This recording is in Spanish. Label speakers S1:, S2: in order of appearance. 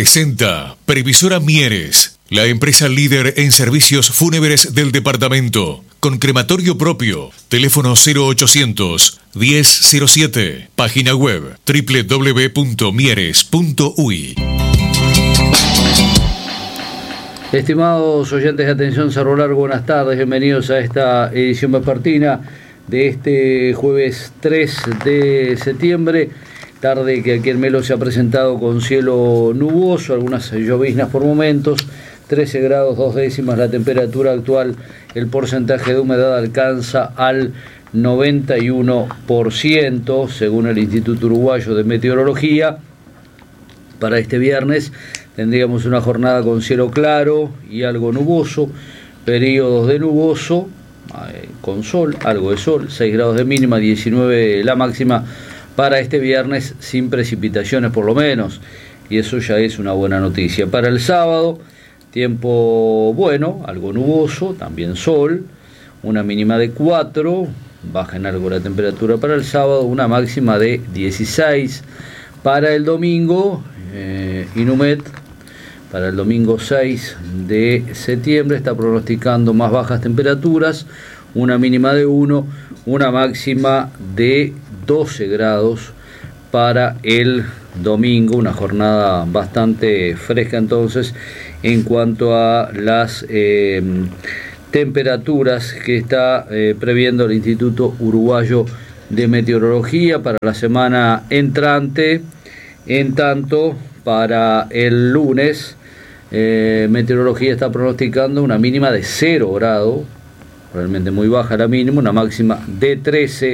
S1: presenta Previsora Mieres, la empresa líder en servicios fúnebres del departamento, con crematorio propio. Teléfono 0800 1007. Página web www.mieres.uy.
S2: Estimados oyentes de Atención Cerro Largo, buenas tardes, bienvenidos a esta edición vespertina de este jueves 3 de septiembre, tarde que aquí en Melo se ha presentado con cielo nuboso, algunas lloviznas por momentos, 13 grados 2 décimas la temperatura actual, el porcentaje de humedad alcanza al 91%, según el Instituto Uruguayo de Meteorología. Para este viernes tendríamos una jornada con cielo claro y algo nuboso, periodos de nuboso, con sol, algo de sol, 6 grados de mínima, 19 la máxima para este viernes, sin precipitaciones por lo menos, y eso ya es una buena noticia. Para el sábado, tiempo bueno, algo nuboso, también sol, una mínima de 4, baja en algo la temperatura para el sábado, una máxima de 16. Para el domingo, Inumet, para el domingo 6 de septiembre, está pronosticando más bajas temperaturas, una mínima de 1, una máxima de 12 grados para el domingo, una jornada bastante fresca entonces en cuanto a las temperaturas que está previendo el Instituto Uruguayo de Meteorología para la semana entrante. En tanto, para el lunes, Meteorología está pronosticando una mínima de 0 grado, realmente muy baja la mínima, una máxima de 13.